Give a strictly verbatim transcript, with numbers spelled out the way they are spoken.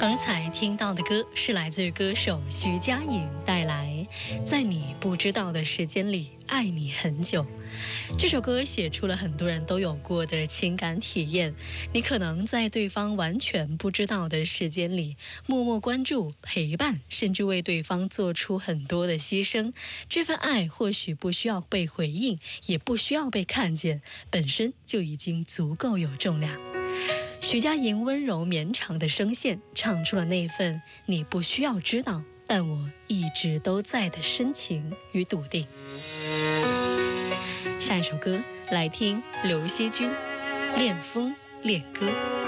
刚才听到的歌是来自于歌手徐佳莹带来《在你不知道的时间里爱你很久》。这首歌写出了很多人都有过的情感体验。你可能在对方完全不知道的时间里，默默关注、陪伴，甚至为对方做出很多的牺牲。这份爱或许不需要被回应，也不需要被看见，本身就已经足够有重量。徐佳莹温柔绵长的声线，唱出了那份你不需要知道，但我一直都在的深情与笃定。下一首歌来听刘惜君《恋风恋歌》。